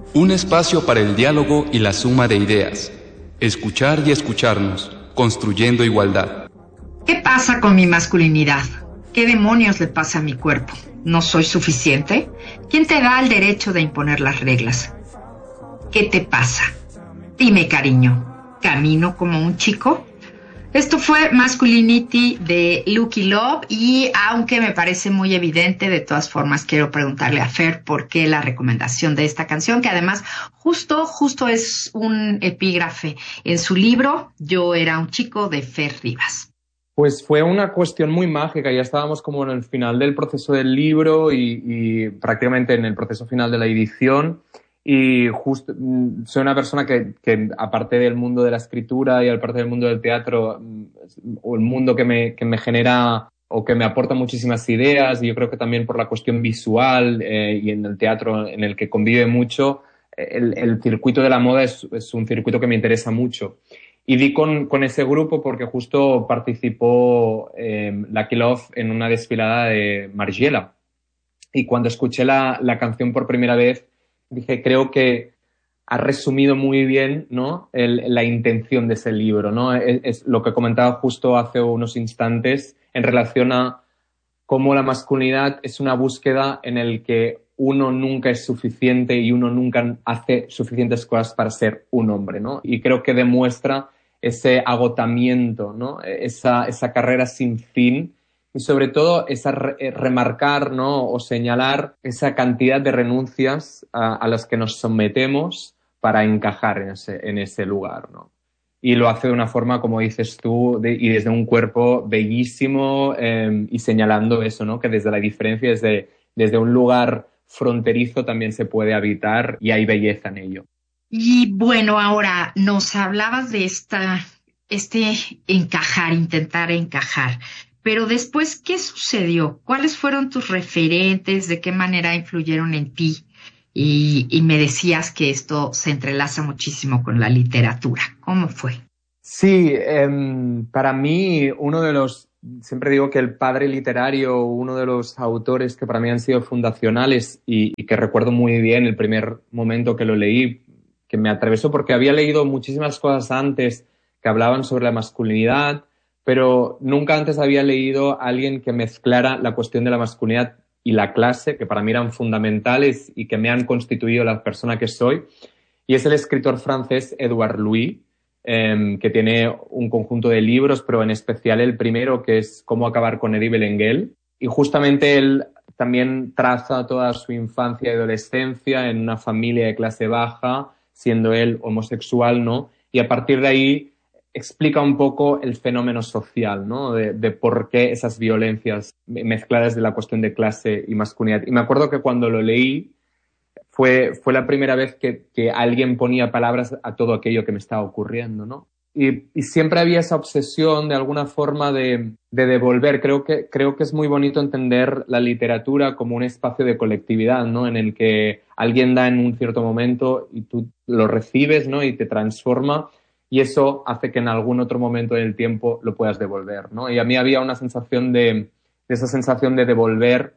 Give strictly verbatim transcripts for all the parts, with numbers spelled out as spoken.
Un espacio para el diálogo y la suma de ideas. Escuchar y escucharnos, construyendo igualdad. ¿Qué pasa con mi masculinidad? ¿Qué demonios le pasa a mi cuerpo? ¿No soy suficiente? ¿Quién te da el derecho de imponer las reglas? ¿Qué te pasa? Dime, cariño, ¿camino como un chico? Esto fue Masculinity de Lucky Love y aunque me parece muy evidente, de todas formas quiero preguntarle a Fer por qué la recomendación de esta canción, que además justo, justo es un epígrafe en su libro Yo era un chico, de Fer Rivas. Pues fue una cuestión muy mágica, ya estábamos como en el final del proceso del libro y, y prácticamente en el proceso final de la edición. Y justo soy una persona que, que aparte del mundo de la escritura y aparte del mundo del teatro, o el mundo que me, que me genera o que me aporta muchísimas ideas, y yo creo que también por la cuestión visual eh, y en el teatro en el que convive mucho, el, el circuito de la moda es, es un circuito que me interesa mucho. Y di con, con ese grupo porque justo participó eh, Lucky Love en una desfilada de Margiela. Y cuando escuché la, la canción por primera vez, dije, creo que ha resumido muy bien, ¿no?, el, la intención de ese libro, ¿no? Es, es lo que comentaba justo hace unos instantes en relación a cómo la masculinidad es una búsqueda en el que uno nunca es suficiente y uno nunca hace suficientes cosas para ser un hombre, ¿no? Y creo que demuestra ese agotamiento, ¿no? Esa, esa carrera sin fin. Y sobre todo, esa re- remarcar, ¿no?, o señalar esa cantidad de renuncias a, a las que nos sometemos para encajar en ese, en ese lugar, ¿no? Y lo hace de una forma, como dices tú, de, y desde un cuerpo bellísimo eh, y señalando eso, ¿no?, que desde la diferencia, desde, desde un lugar fronterizo también se puede habitar y hay belleza en ello. Y bueno, ahora nos hablabas de esta, este encajar, intentar encajar. Pero después, ¿qué sucedió? ¿Cuáles fueron tus referentes? ¿De qué manera influyeron en ti? Y, y me decías que esto se entrelaza muchísimo con la literatura. ¿Cómo fue? Sí, eh, para mí uno de los, siempre digo que el padre literario, uno de los autores que para mí han sido fundacionales y, y que recuerdo muy bien el primer momento que lo leí, que me atravesó porque había leído muchísimas cosas antes que hablaban sobre la masculinidad, pero nunca antes había leído a alguien que mezclara la cuestión de la masculinidad y la clase, que para mí eran fundamentales y que me han constituido la persona que soy. Y es el escritor francés Edouard Louis, eh, que tiene un conjunto de libros, pero en especial el primero, que es Cómo acabar con Eddie Belenguel. Y justamente él también traza toda su infancia y adolescencia en una familia de clase baja, siendo él homosexual, ¿no? Y a partir de ahí explica un poco el fenómeno social, ¿no?, de, de por qué esas violencias mezcladas de la cuestión de clase y masculinidad. Y me acuerdo que cuando lo leí fue, fue la primera vez que, que alguien ponía palabras a todo aquello que me estaba ocurriendo, ¿no? Y, y siempre había esa obsesión de alguna forma de, de devolver. Creo que, creo que es muy bonito entender la literatura como un espacio de colectividad, ¿no?, en el que alguien da en un cierto momento y tú lo recibes, ¿no?, y te transforma. Y eso hace que en algún otro momento del tiempo lo puedas devolver, ¿no? Y a mí había una sensación de, de esa sensación de devolver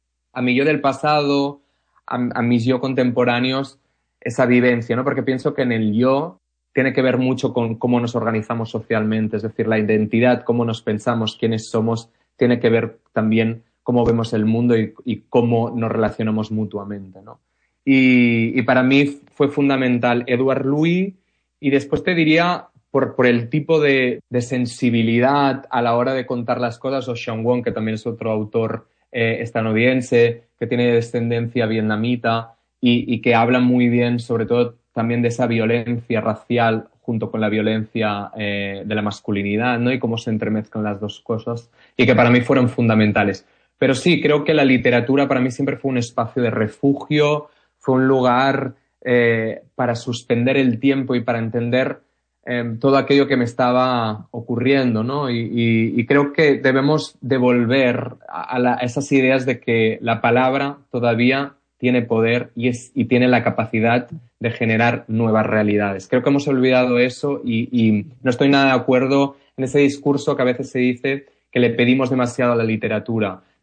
a mi yo del pasado, a, a mis yo contemporáneos, esa vivencia, ¿no? Porque pienso que en el yo tiene que ver mucho con cómo nos organizamos socialmente, es decir, la identidad, cómo nos pensamos, quiénes somos, tiene que ver también cómo vemos el mundo y, y cómo nos relacionamos mutuamente, ¿no? Y, y para mí fue fundamental Edouard Louis. Y después te diría, por, por el tipo de, de sensibilidad a la hora de contar las cosas, o Sean Wong, que también es otro autor eh, estadounidense, que tiene descendencia vietnamita y, y que habla muy bien, sobre todo también de esa violencia racial junto con la violencia eh, de la masculinidad, ¿no?, y cómo se entremezclan las dos cosas, y que para mí fueron fundamentales. Pero sí, creo que la literatura para mí siempre fue un espacio de refugio, fue un lugar Eh, para suspender el tiempo y para entender eh, todo aquello que me estaba ocurriendo, ¿no? Y, y, y creo que debemos devolver a, a, la, a esas ideas de que la palabra todavía tiene poder y, es, y tiene la capacidad de generar nuevas realidades. Creo que hemos olvidado eso y, y no estoy nada de acuerdo en ese discurso que a veces se dice que le pedimos demasiado a la literatura,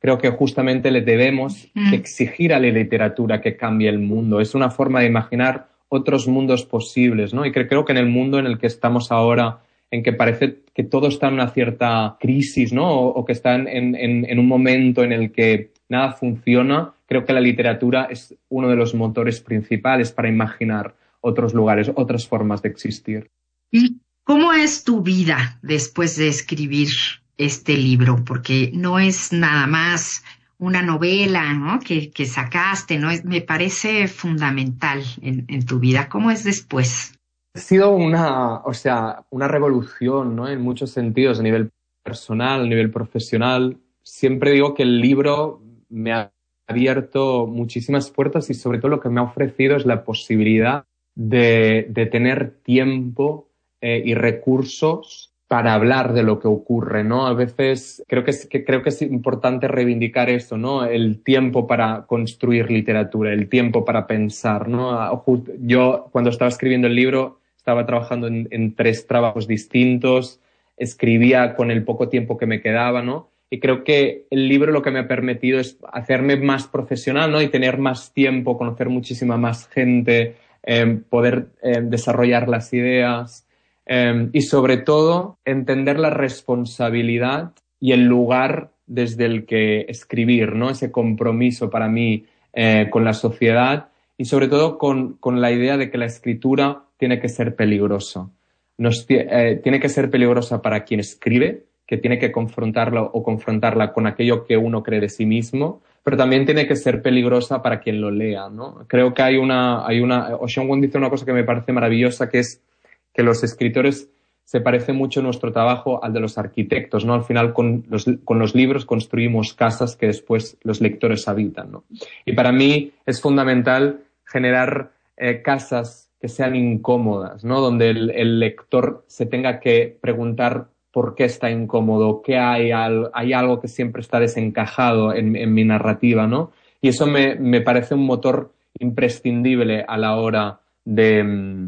creo que justamente le debemos Mm. exigir a la literatura que cambie el mundo. Es una forma de imaginar otros mundos posibles, ¿no? Y que creo que en el mundo en el que estamos ahora, en que parece que todo está en una cierta crisis, ¿no? O, o que está en, en, en un momento en el que nada funciona, creo que la literatura es uno de los motores principales para imaginar otros lugares, otras formas de existir. ¿Y cómo es tu vida después de escribir este libro? Porque no es nada más una novela, ¿no? que, que sacaste, ¿no? Es, me parece fundamental en, en tu vida. ¿Cómo es después? Ha sido una, o sea, una revolución, ¿no? En muchos sentidos, a nivel personal, a nivel profesional. Siempre digo que el libro me ha abierto muchísimas puertas y sobre todo lo que me ha ofrecido es la posibilidad de, de tener tiempo eh, y recursos para hablar de lo que ocurre, ¿no? A veces creo que es, que creo que es importante reivindicar eso, ¿no? El tiempo para construir literatura, el tiempo para pensar, ¿no? Yo, cuando estaba escribiendo el libro, estaba trabajando en, en tres trabajos distintos, escribía con el poco tiempo que me quedaba, ¿no? Y creo que el libro lo que me ha permitido es hacerme más profesional, ¿no? Y tener más tiempo, conocer muchísima más gente, eh, poder eh, desarrollar las ideas. Eh, y sobre todo entender la responsabilidad y el lugar desde el que escribir, ¿no? Ese compromiso para mí eh, con la sociedad y sobre todo con, con la idea de que la escritura tiene que ser peligrosa. Nos, eh, tiene que ser peligrosa para quien escribe, que tiene que confrontarla o confrontarla con aquello que uno cree de sí mismo, pero también tiene que ser peligrosa para quien lo lea, ¿no? Creo que hay una, hay una, Ocean Vuong dice una cosa que me parece maravillosa, que es que los escritores se parece mucho nuestro trabajo al de los arquitectos, ¿no? Al final con los, con los libros construimos casas que después los lectores habitan, ¿no? Y para mí es fundamental generar eh, casas que sean incómodas, ¿no? Donde el, el lector se tenga que preguntar por qué está incómodo, qué hay, al, hay algo que siempre está desencajado en, en mi narrativa, ¿no? Y eso me, me parece un motor imprescindible a la hora de...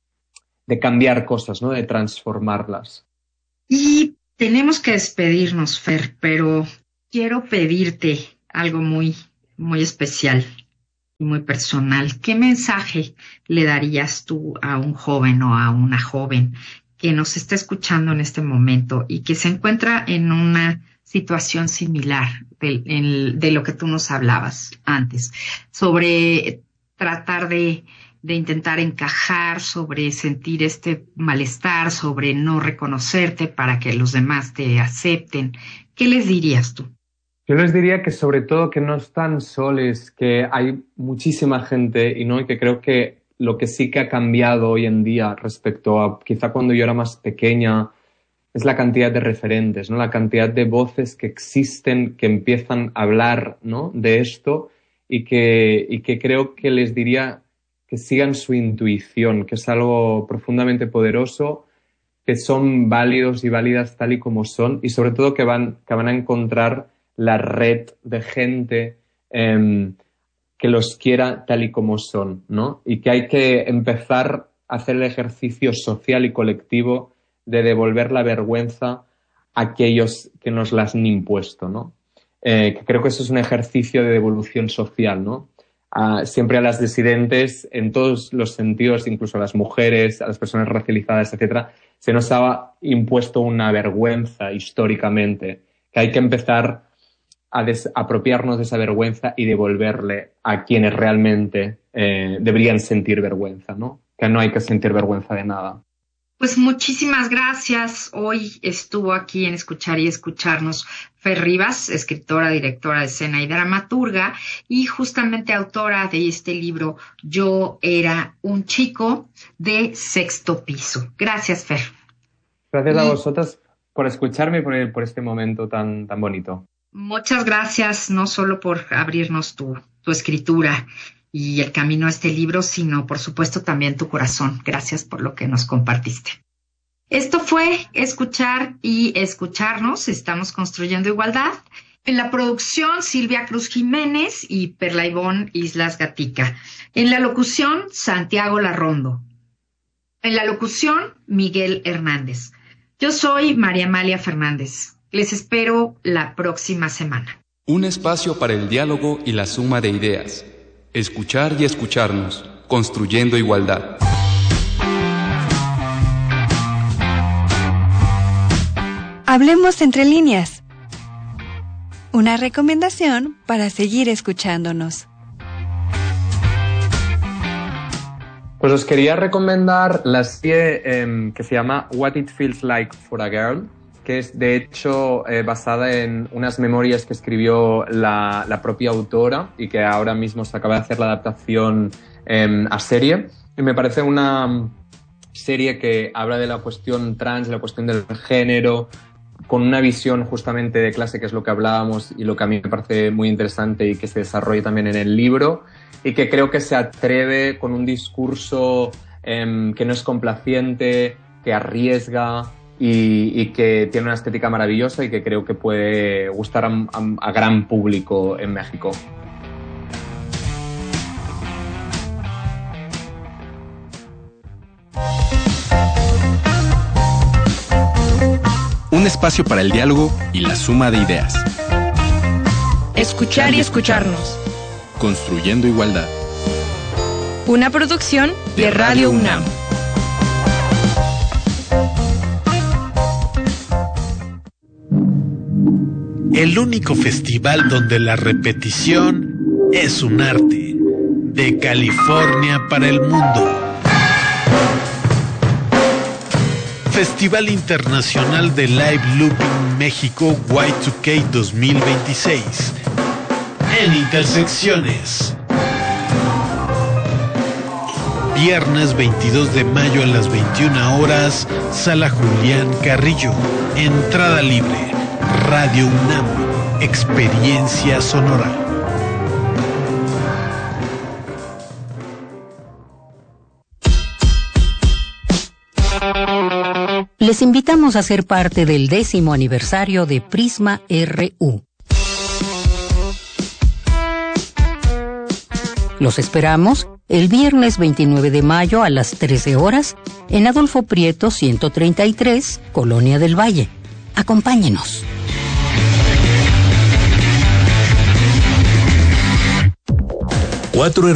de cambiar cosas, ¿no? De transformarlas. Y tenemos que despedirnos, Fer, pero quiero pedirte algo muy, muy especial y muy personal. ¿Qué mensaje le darías tú a un joven o a una joven que nos está escuchando en este momento y que se encuentra en una situación similar de, en, de lo que tú nos hablabas antes, sobre tratar de de intentar encajar, sobre sentir este malestar, sobre no reconocerte para que los demás te acepten? ¿Qué les dirías tú? Yo les diría que sobre todo que no están soles, que hay muchísima gente y no, y que creo que lo que sí que ha cambiado hoy en día respecto a quizá cuando yo era más pequeña es la cantidad de referentes, ¿no? La cantidad de voces que existen, que empiezan a hablar, ¿no? De esto y que, y que creo que les diría que sigan su intuición, que es algo profundamente poderoso, que son válidos y válidas tal y como son y sobre todo que van, que van a encontrar la red de gente eh, que los quiera tal y como son, ¿no? Y que hay que empezar a hacer el ejercicio social y colectivo de devolver la vergüenza a aquellos que nos las han impuesto, ¿no? Eh, que creo que eso es un ejercicio de devolución social, ¿no? Uh, siempre a las disidentes, en todos los sentidos, incluso a las mujeres, a las personas racializadas, etcétera, se nos ha impuesto una vergüenza históricamente, que hay que empezar a des- apropiarnos de esa vergüenza y devolverle a quienes realmente eh, deberían sentir vergüenza, ¿no? Que no hay que sentir vergüenza de nada. Pues muchísimas gracias. Hoy estuvo aquí en Escuchar y Escucharnos Fer Rivas, escritora, directora de escena y dramaturga, y justamente autora de este libro, Yo era un chico, de Sexto Piso. Gracias, Fer. Gracias y a vosotras por escucharme y por, por este momento tan, tan bonito. Muchas gracias, no solo por abrirnos tu, tu escritura y el camino a este libro, sino por supuesto también tu corazón. Gracias por lo que nos compartiste. Esto fue Escuchar y Escucharnos. Estamos construyendo igualdad. En la producción, Silvia Cruz Jiménez y Perla Ivón Islas Gatica. En la locución, Santiago Larrondo. En la locución, Miguel Hernández. Yo soy María Amalia Fernández. Les espero la próxima semana. Un espacio para el diálogo y la suma de ideas. Escuchar y escucharnos, construyendo igualdad. Hablemos entre líneas. Una recomendación para seguir escuchándonos. Pues os quería recomendar la serie eh, que se llama What It Feels Like for a Girl, que es de hecho eh, basada en unas memorias que escribió la, la propia autora y que ahora mismo se acaba de hacer la adaptación eh, a serie. Y me parece una serie que habla de la cuestión trans, de la cuestión del género, con una visión justamente de clase, que es lo que hablábamos y lo que a mí me parece muy interesante y que se desarrolla también en el libro, y que creo que se atreve con un discurso eh, que no es complaciente, que arriesga y, y que tiene una estética maravillosa y que creo que puede gustar a, a, a gran público en México. Un espacio para el diálogo y la suma de ideas. Escuchar y escucharnos. Construyendo igualdad. Una producción de Radio UNAM. El único festival donde la repetición es un arte. De California para el mundo. Festival Internacional de Live Looping México Y dos K dos mil veintiséis. En Intersecciones. Viernes veintidós de mayo a las veintiuna horas, Sala Julián Carrillo. Entrada libre. Radio UNAM. Experiencia sonora. Les invitamos a ser parte del décimo aniversario de Prisma R U. Los esperamos el viernes veintinueve de mayo a las trece horas en Adolfo Prieto ciento treinta y tres, Colonia del Valle. Acompáñenos. Cuatro